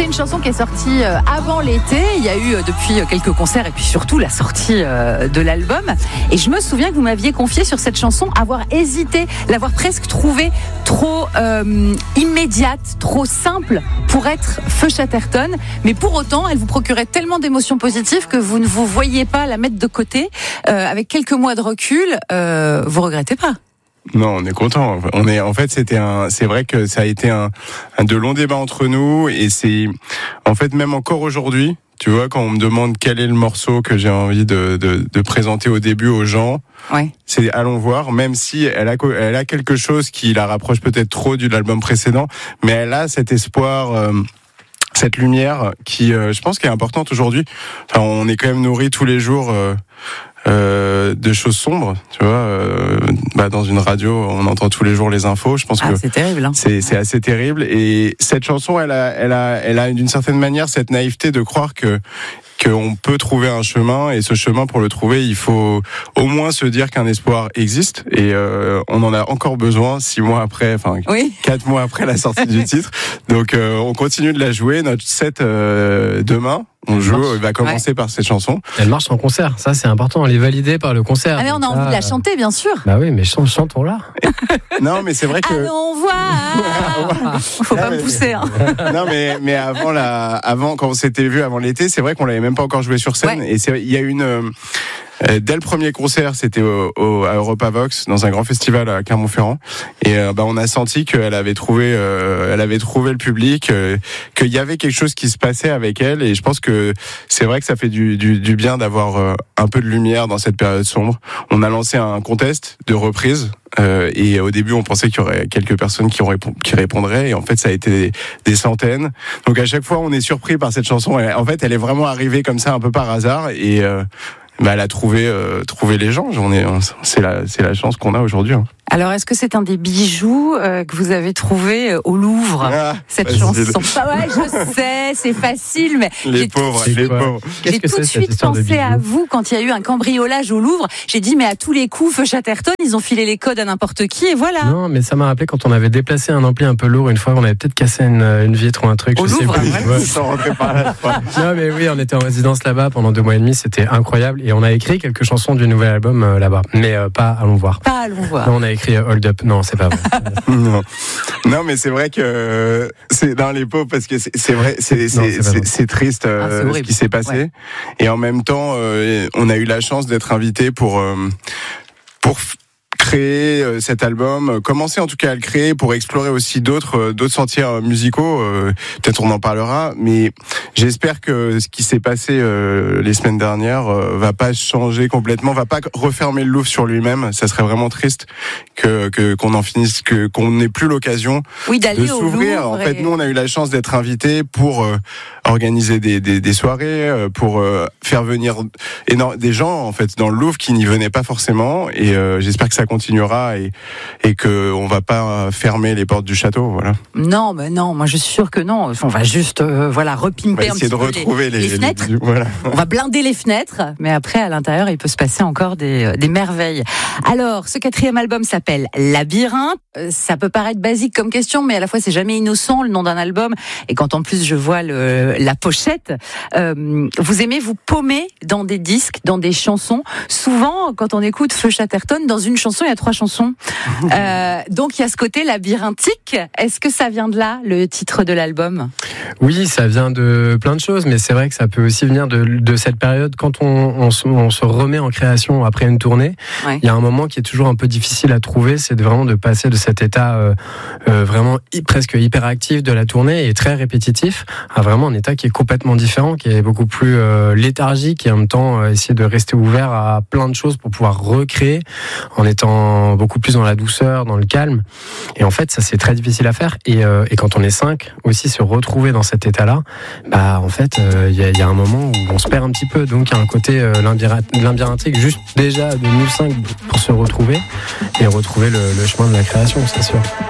une chanson qui est sortie avant l'été. Il y a eu depuis quelques concerts et puis surtout la sortie de l'album. Et je me souviens que vous m'aviez confié sur cette chanson avoir hésité, l'avoir presque trouvée trop immédiate, trop simple pour être Feu Chatterton. Mais pour autant, elle vous procurait tellement d'émotions positives que vous ne vous voyez pas la mettre de côté. Avec quelques mois de recul, vous regrettez pas? Non, on est content. C'est vrai que ça a été un de longs débats entre nous, et c'est, en fait, même encore aujourd'hui, tu vois, quand on me demande quel est le morceau que j'ai envie de présenter au début aux gens, ouais. C'est Allons voir, même si elle a quelque chose qui la rapproche peut-être trop de l'album précédent, mais elle a cet espoir, cette lumière qui, je pense, qui est importante aujourd'hui. Enfin, on est quand même nourri tous les jours de choses sombres, tu vois. Dans une radio, on entend tous les jours les infos. Je pense que c'est terrible. Hein. C'est assez terrible. Et cette chanson, elle a d'une certaine manière cette naïveté de croire qu'on peut trouver un chemin, et ce chemin, pour le trouver, il faut au moins se dire qu'un espoir existe, et on en a encore besoin 6 mois après, 4 mois après la sortie du titre. Donc on continue de la jouer. Notre set demain, on joue, il va commencer par cette chanson. Elle marche en concert, ça c'est important, elle est validée par le concert. Ah mais on a envie de la chanter, bien sûr. Bah oui, mais chantons-la. Non, mais c'est vrai que... Allons voir. Faut pas me pousser. Hein. Non, mais avant, quand on s'était vu avant l'été, c'est vrai qu'on l'avait même pas encore joué sur scène. Ouais. Et il y a une... dès le premier concert, c'était à Europa Vox, dans un grand festival à Clermont-Ferrand, et on a senti qu'elle avait trouvé le public, qu'il y avait quelque chose qui se passait avec elle, et je pense que c'est vrai que ça fait du bien d'avoir un peu de lumière dans cette période sombre. On a lancé un contest de reprise. Et au début, on pensait qu'il y aurait quelques personnes qui répondraient, et en fait, ça a été des centaines. Donc à chaque fois, on est surpris par cette chanson. En fait, elle est vraiment arrivée comme ça, un peu par hasard, et elle a trouvé les gens. C'est la chance qu'on a aujourd'hui. Hein. Alors, est-ce que c'est un des bijoux que vous avez trouvé au Louvre, cette chanson? Ouais, je sais, c'est facile, mais les pauvres. J'ai tout de suite pensé à vous quand il y a eu un cambriolage au Louvre. J'ai dit, mais à tous les coups, Feu Chatterton, ils ont filé les codes à n'importe qui, et voilà. Non, mais ça m'a rappelé quand on avait déplacé un ampli un peu lourd une fois, on avait peut-être cassé une vitre ou un truc. Au Louvre, ils sont rentrés par là. Non, mais oui, on était en résidence là-bas pendant 2 mois et demi, c'était incroyable, et on a écrit quelques chansons du nouvel album là-bas, mais pas Allons voir. Pas Allons voir. Non, on a écrit Hold Up. Non, c'est pas vrai. Non, mais c'est vrai que c'est dans les pauvres, parce que c'est vrai, c'est triste ce qui s'est passé. Ouais. Et en même temps, on a eu la chance d'être invité pour créer cet album, commencer en tout cas à le créer pour explorer aussi d'autres sentiers musicaux. Peut-être on en parlera, mais j'espère que ce qui s'est passé les semaines dernières va pas changer complètement, va pas refermer le Louvre sur lui-même. Ça serait vraiment triste qu'on en finisse, qu'on n'ait plus l'occasion de s'ouvrir. En fait, nous on a eu la chance d'être invités pour organiser des soirées, pour faire venir des gens en fait dans le Louvre qui n'y venaient pas forcément, et j'espère que ça continuera, et que on va pas fermer les portes du château, voilà. Non, mais non, moi je suis sûr que non. On va juste repimper un petit peu les fenêtres. Voilà. On va blinder les fenêtres, mais après à l'intérieur il peut se passer encore des merveilles. Alors, ce 4e album s'appelle Labyrinthe. Ça peut paraître basique comme question, mais à la fois c'est jamais innocent, le nom d'un album. Et quand en plus je vois la pochette, vous aimez vous paumer dans des disques, dans des chansons. Souvent, quand on écoute Feu Chatterton, dans une chanson, il y a 3 chansons. Donc il y a ce côté labyrinthique. Est-ce que ça vient de là, le titre de l'album ? Oui, ça vient de plein de choses, mais c'est vrai que ça peut aussi venir de cette période quand on se remet en création après une tournée. Ouais. Il y a un moment qui est toujours un peu difficile à trouver, c'est vraiment de passer de cet état vraiment presque hyperactif de la tournée et très répétitif à vraiment un état qui est complètement différent, qui est beaucoup plus léthargique, et en même temps essayer de rester ouvert à plein de choses pour pouvoir recréer en étant beaucoup plus dans la douceur, dans le calme. Et en fait, ça c'est très difficile à faire. Et quand on est 5, aussi se retrouver dans cet état-là, en fait, il y a un moment où on se perd un petit peu. Donc il y a un côté labyrinthique juste déjà de nous 5 pour se retrouver et retrouver le chemin de la création, c'est sûr.